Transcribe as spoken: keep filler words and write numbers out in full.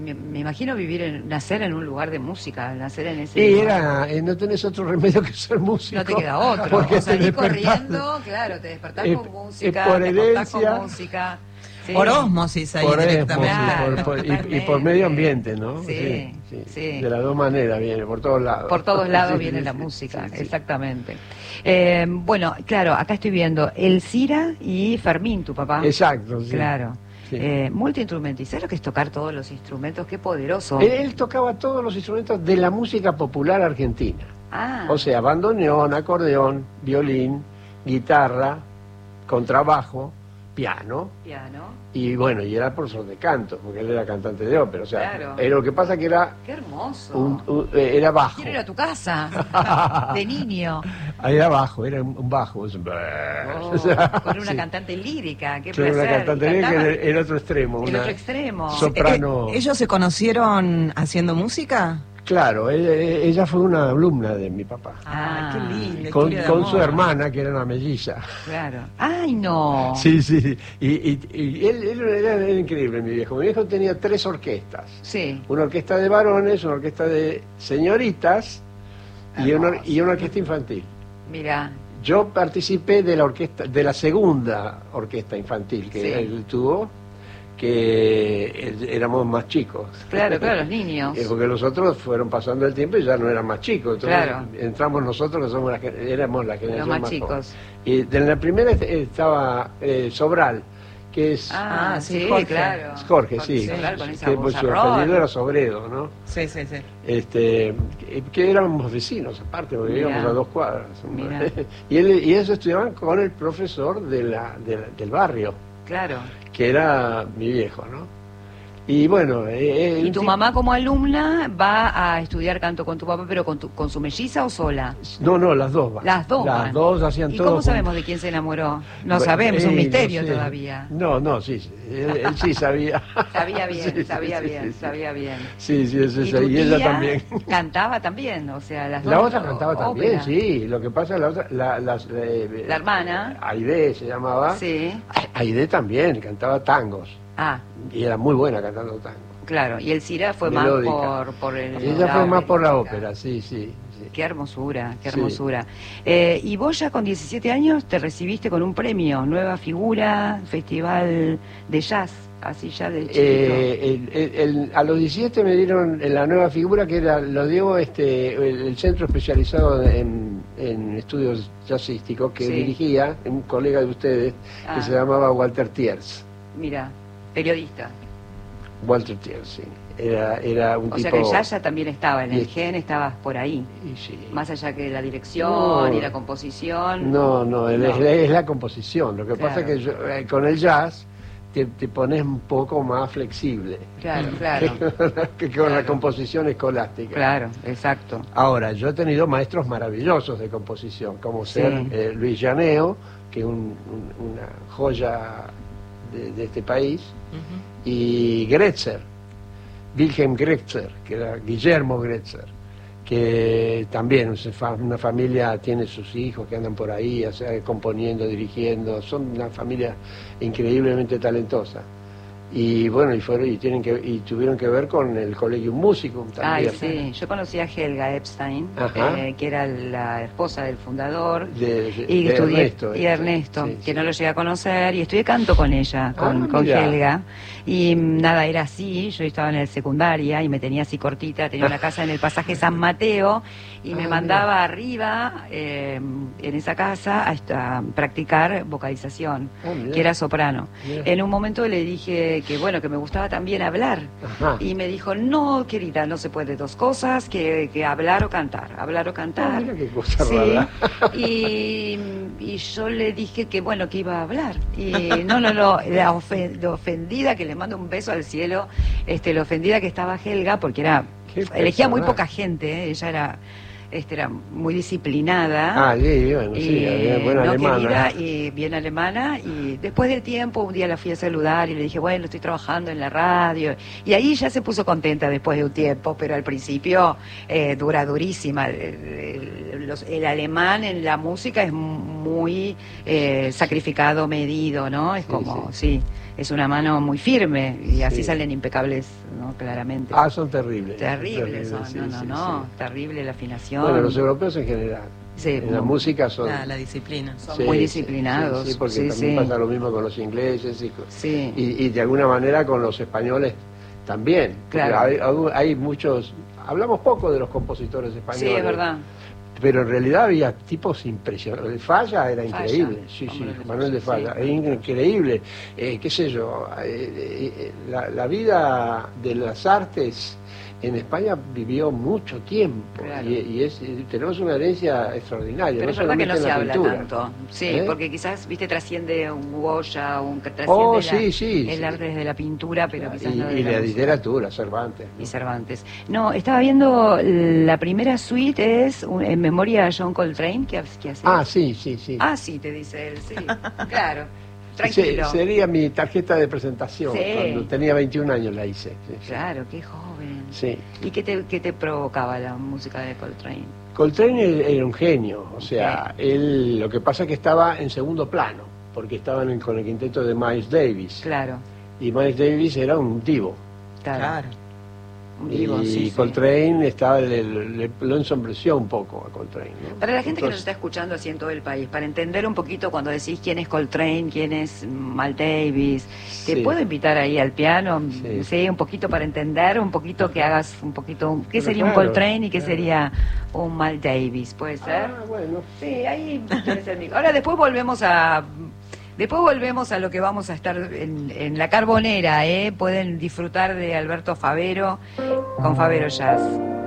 Me, me imagino vivir, en, nacer en un lugar de música, nacer en ese Y lugar. era, eh, no tenés otro remedio que ser músico. No te queda otro. Porque O salís te despertás- corriendo, claro, te despertás Eh, con eh, música, por te acostás herencia. con música. Sí. Por ósmosis ahí Por directamente. osmosis, Claro, por- por- y- y, totalmente. por medio ambiente, ¿no? Sí, sí. De las dos maneras viene, por todos lados. Por todos lados Sí, viene sí, la sí, música, sí, sí. exactamente. Eh, bueno, claro, acá estoy viendo Elcira y Fermín, tu papá. Exacto, sí. Claro. Sí. Eh, multiinstrumentista, ¿sabes lo que es tocar todos los instrumentos? Qué poderoso. Él, él tocaba todos los instrumentos de la música popular argentina. Ah, O sea, bandoneón, acordeón, violín, guitarra, contrabajo, piano. piano. Y bueno, y era profesor de canto, porque él era cantante de ópera. O sea, Claro. eh, lo que pasa que era, Qué hermoso. un- un- eh, era bajo. Quiero ir a tu casa, de niño. Ahí era bajo, era un un bajo. es un- Oh, o sea, con una sí. lírica, qué Era placer. una cantante ¿Y lírica cantaba? en el, el otro extremo. El una otro extremo. Soprano. Eh, ¿Ellos se conocieron haciendo música? Claro, ella, ella fue una alumna de mi papá. Ah, qué linda Con, historia de con amor. su hermana, que era una melliza. Claro. Ay, no. Sí, sí. Y, y, y él, él era, era increíble, mi viejo. Mi viejo tenía tres orquestas. Sí. Una orquesta de varones, una orquesta de señoritas y una, y una orquesta infantil. Mira, Yo participé de la orquesta, de la segunda orquesta infantil que Sí. él tuvo, que eh, éramos más chicos. claro, claro, los niños. Eh, Porque los otros fueron pasando el tiempo y ya no eran más chicos. Entonces Claro. entramos nosotros, que somos la, gen- éramos la generación Los más más chicos. joven. Y de la primera est- estaba eh, Sobral, que es Ah, Ah, sí, sí, Jorge. claro. Jorge, sí. Sobral con esa que voz pues, su arrón. apellido era Sobredo, ¿no? Sí, sí, sí. Este, que, que éramos vecinos aparte, porque Mirá. vivíamos a dos cuadras. Mirá. y, él, y ellos estudiaban con el profesor de la, de la- del barrio, Claro. que era mi viejo, ¿no? Y bueno... eh, eh, ¿Y un tu tipo- mamá como alumna va a estudiar canto con tu papá, pero con, tu, con su melliza o sola? No, no, las dos van. Las dos Las van. dos hacían ¿Y todo. cómo con- sabemos de quién se enamoró? No Bueno, sabemos, es un eh, misterio no sé. todavía. No, no, sí, sí, él, él sí sabía. Sabía bien, Sí, sí, sabía sí, bien, sí, sí. sabía bien. Sí, sí, es ¿Y, esa, tu y ella tía también. cantaba también? O sea, las La dos, otra cantaba ópera. también, sí. Lo que pasa es la otra, la, las, eh, La hermana. Aide se llamaba. Sí. Aide también cantaba tangos. Ah, Y era muy buena cantando tango. claro. Y el Cira fue Melódica. más por, por el... Ella la fue más por la ópera. ópera, sí, sí. sí. Qué hermosura, qué Sí. hermosura. Eh, y vos ya con diecisiete años te recibiste con un premio, Nueva Figura, Festival de Jazz, así ya de chiquito. Eh, el- el- el- a los diecisiete me dieron la nueva figura que era, lo dio este, el, el centro especializado en, en estudios jazzísticos que Sí. dirigía un colega de ustedes Ah. que se llamaba Walter Thiers. Mira, periodista. Walter Thiers, sí. Era, era un O tipo... sea que el jazz ya también estaba, en el y- gen estabas por ahí. y sí. Más allá que la dirección No. y la composición. No, no, el- No. Es, la, es la composición. Lo que Claro. pasa es que yo, eh, con el jazz te, te pones un poco más flexible Claro, claro, que con la Claro. composición escolástica. claro, exacto. Ahora, yo he tenido maestros maravillosos de composición, como Sí. ser eh, Luis Llaneo, que es un- un- una joya de, de este país, y Gretzer, Wilhelm Gretzer, que era Guillermo Gretzer, que también es fa- una familia, tiene sus hijos que andan por ahí, o sea, componiendo, dirigiendo, son una familia increíblemente talentosa. Y bueno, y fueron y tienen que y tuvieron que ver con el Collegium Musicum Ay, también. sí, yo conocí a Helga Epstein, Ajá. eh, que era la esposa del fundador. De, de- Y de estudié, Ernesto, y este, Ernesto, sí, que sí. no lo llegué a conocer, y estudié canto con ella, con, Ah, con mirá. Helga. Y mm, nada, era así, yo estaba en el secundaria y me tenía así cortita, tenía una casa en el pasaje San Mateo, y Ah, me mirá. mandaba arriba, eh, en esa casa, a, est- a practicar vocalización, Ah, mirá. que era soprano. Mirá. En un momento le dije que bueno, que me gustaba también hablar. Ajá. Y me dijo, no, querida, no se puede dos cosas, que, que hablar o cantar, hablar o cantar. Ah, mira qué cosa Sí, rara. y, y yo le dije que bueno, que iba a hablar. Y no, no, no, la ofe- lo ofendida, que le mando un beso al cielo, este, lo ofendida que estaba Helga, porque era, Qué elegía muy personaje. poca gente, ¿eh? Ella era, este, era muy disciplinada. Ah, sí, bueno, sí, Y, había buena no alemana. querida y bien alemana, y después del tiempo un día la fui a saludar y le dije, bueno, estoy trabajando en la radio, y ahí ya se puso contenta después de un tiempo, pero al principio eh, dura durísima. El, el- los- el alemán en la música es muy eh, sacrificado, medido, ¿no? Es Sí, como, sí, es una mano muy firme y así Sí. salen impecables, ¿no? Claramente. Ah, son terribles. Terribles son, sí, no, no, sí, no, sí. terrible la afinación. Bueno, los europeos en general. Sí, en la muy- música son... La, la disciplina. Son sí, muy sí, disciplinados. Sí, sí, porque Sí, también sí. pasa lo mismo con los ingleses y, con- Sí. y, y de alguna manera con los españoles también. Porque Claro. Hay, hay- hay muchos... Hablamos poco de los compositores españoles. Sí, es verdad. Pero en realidad había tipos impresionantes. El Falla era Falla, increíble, sí, sí, Manuel de Manuel de Falla, Falla, sí. es increíble. Eh, qué sé yo, eh, eh, la, la vida de las artes en España vivió mucho tiempo. Claro. Y, y es, y tenemos una herencia extraordinaria. Pero no es verdad que solamente no en se la habla pintura. tanto. Sí, ¿Eh? porque quizás, viste, trasciende un Goya, un que trasciende Oh, la- sí, sí, el sí. arte desde la pintura, pero quizás y, no de y la música. literatura, Cervantes. ¿no? Y Cervantes. No, estaba viendo la primera suite es un- en memoria a John Coltrane, que, que hace. Ah, sí, sí, sí. Ah, sí, te dice él, sí. Claro. Sí, Tranquilo. sería mi tarjeta de presentación. Sí. Cuando tenía veintiún años la hice. Sí, sí. Claro, qué joven. Sí. ¿Y qué te, qué te provocaba la música de Coltrane? Coltrane era era un genio, o sea, él lo que pasa es que estaba en segundo plano, porque estaban en- con el quinteto de Miles Davis, Claro, y Miles Davis era un divo, claro. Claro. Un divo, y sí, sí. Coltrane estaba, le, le- lo ensombreció un poco a Coltrane. ¿no? Para la gente que nos Entonces, está escuchando así en todo el país, para entender un poquito cuando decís quién es Coltrane, quién es Mal Davis, ¿te Sí. puedo invitar ahí al piano? Sí. Sí, un poquito para entender, un poquito que hagas un poquito, ¿qué Pero sería un claro, Coltrane y qué claro. sería un Mal Davis? ¿Puede ser? Ah, bueno. Sí, ahí tienes el micro. Ahora después volvemos a después volvemos a lo que vamos a estar en, en la Carbonera, ¿eh? Pueden disfrutar de Alberto Favero con Favero Jazz.